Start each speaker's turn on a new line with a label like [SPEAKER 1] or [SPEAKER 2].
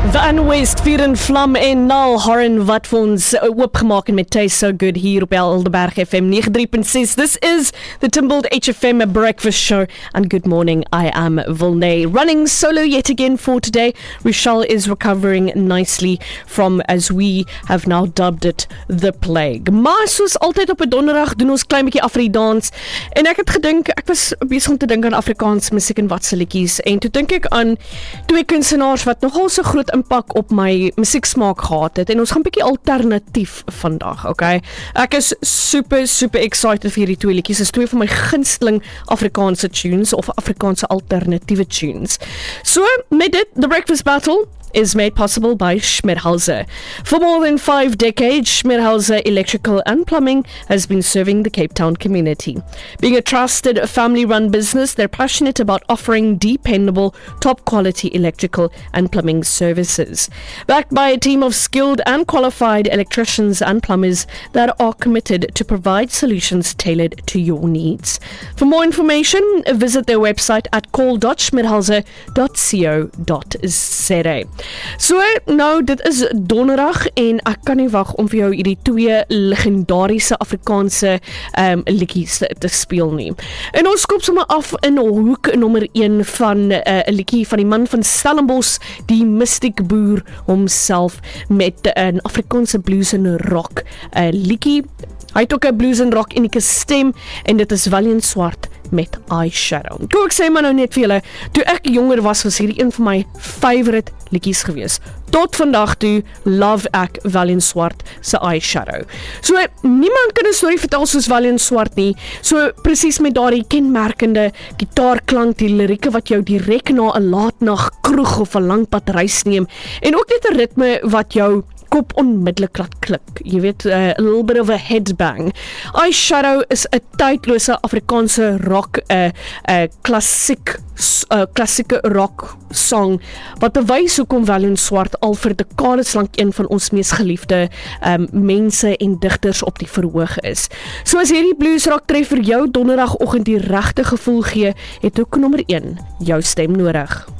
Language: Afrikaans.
[SPEAKER 1] Van West, Vuur en Vlam en Nal Horan wat vir ons oopgemaak met Taste So Good hier op Elderberg FM 93.6. This is the Timbled HFM Breakfast Show and good morning, I am Vilnay. Running solo yet again for today. Rochelle is recovering nicely from, as we have now dubbed it, the plague. Maar soos altyd op 'n donderdag doen ons klein bietjie Afri-dans en ek het gedink, ek was besig om te dink aan Afrikaans musiek en wat se liedjies en toe dink ek aan twee kunstenaars wat nogal so groot impak op my musieksmaak gehad het en ons gaan 'n bietjie alternatief vandag, okay? Ek is super excited vir hierdie twee liedjies. Dit is twee van my gunsteling Afrikaanse tunes of Afrikaanse alternatiewe tunes. So, met dit, The Breakfast Battle is made possible by Schmidhauser. For more than 5 decades, Schmidhauser Electrical and Plumbing has been serving the Cape Town community. Being a trusted family-run business, they're passionate about offering dependable, top-quality electrical and plumbing services. Backed by a team of skilled and qualified electricians and plumbers that are committed to provide solutions tailored to your needs. For more information, visit their website at call.schmidhauser.co.za. So, nou, dit is donderdag en ek kan nie wag om vir jou hierdie twee legendariese Afrikaanse liedjies te speel nie. En ons skop sommer af in hoek nommer 1 van 'n liedjie van die man van Stellenbosch, die Mystic Boer homself met 'n Afrikaanse blues en rock liedjie. Hy het ook 'n blues en rock unieke stem en dit is Valiant Swart met Eyeshadow. Kom ek sê maar nou net vir julle, toe ek jonger was hierdie een van my favorite liedjies gewees. Tot vandag toe love ek Valiant Swart se Eyeshadow. So niemand kan 'n storie vertel soos Valiant Swart nie. So presies met daardie kenmerkende gitaarklank, die lirieke wat jou direk na 'n laatnag kroeg of 'n lang pad reis neem en ook net 'n ritme wat jou kop onmiddellik laat klik. Jy weet, a little bit of a headbang. Eyeshadow is 'n tydlose Afrikaanse rock, klassieke rock song wat bewys hoekom Valiant Swart al vir dekades lank een van ons mees geliefde mense en digters op die verhoog is. So as hierdie blues rock tref vir jou donderdagoggend die regte gevoel gee, het ook nommer 1 jou stem nodig.